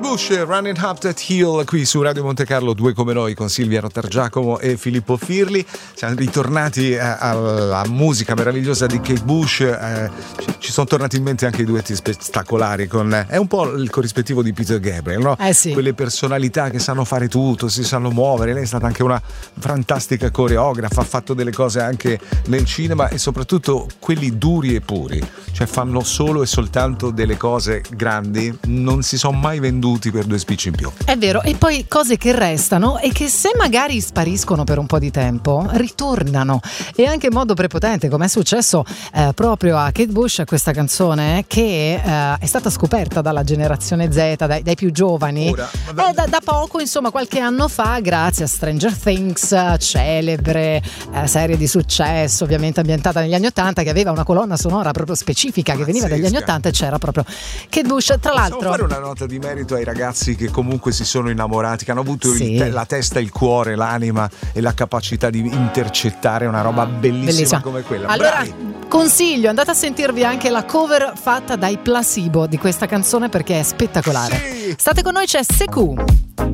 Bush, Running Up That Hill, qui su Radio Monte Carlo, due come noi, con Silvia Rotargiacomo e Filippo Firli. Siamo ritornati alla musica meravigliosa di Kate Bush. Ci sono tornati in mente anche i duetti spettacolari è un po' il corrispettivo di Peter Gabriel, no? Sì. Quelle personalità che sanno fare tutto, si sanno muovere. Lei è stata anche una fantastica coreografa, ha fatto delle cose anche nel cinema, e soprattutto quelli duri e puri, cioè fanno solo e soltanto delle cose grandi, non si sono mai venduti per due spicci in più. È vero, e poi cose che restano e che se magari spariscono per un po' di tempo ritornano, e anche in modo prepotente, come è successo proprio a Kate Bush, questa canzone che è stata scoperta dalla generazione Z, dai più giovani, da poco, insomma qualche anno fa, grazie a Stranger Things, celebre serie di successo ovviamente ambientata negli anni '80, che aveva una colonna sonora proprio specifica che veniva dagli anni '80, e c'era proprio Kate Bush. Tra l'altro, possiamo fare una nota di merito ai ragazzi che comunque si sono innamorati, che hanno avuto la testa, il cuore, l'anima e la capacità di intercettare una roba bellissima come quella. Allora, consiglio, andate a sentirvi anche la cover fatta dai Placebo di questa canzone, perché è spettacolare. State con noi, c'è Sekou.